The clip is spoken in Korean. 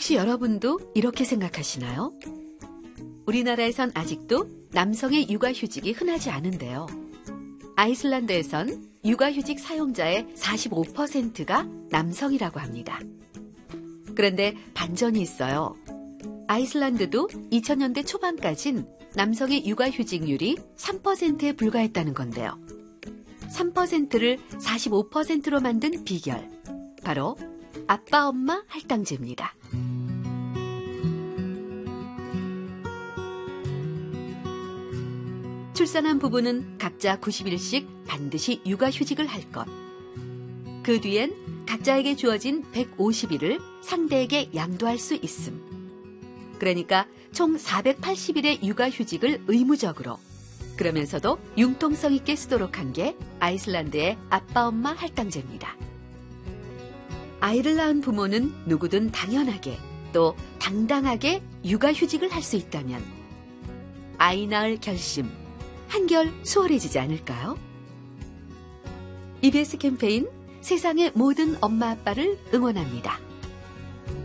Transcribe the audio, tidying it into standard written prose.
혹시 여러분도 이렇게 생각하시나요? 우리나라에선 아직도 남성의 육아휴직이 흔하지 않은데요. 아이슬란드에선 육아휴직 사용자의 45%가 남성이라고 합니다. 그런데 반전이 있어요. 아이슬란드도 2000년대 초반까진 남성의 육아휴직률이 3%에 불과했다는 건데요. 3%를 45%로 만든 비결, 바로 아빠 엄마 할당제입니다. 출산한 부부는 각자 90일씩 반드시 육아휴직을 할 것. 그 뒤엔 각자에게 주어진 150일을 상대에게 양도할 수 있음. 그러니까 총 480일의 육아휴직을 의무적으로, 그러면서도 융통성 있게 쓰도록 한 게 아이슬란드의 아빠 엄마 할당제입니다. 아이를 낳은 부모는 누구든 당연하게 또 당당하게 육아휴직을 할 수 있다면 아이 낳을 결심 한결 수월해지지 않을까요? EBS 캠페인 세상의 모든 엄마 아빠를 응원합니다.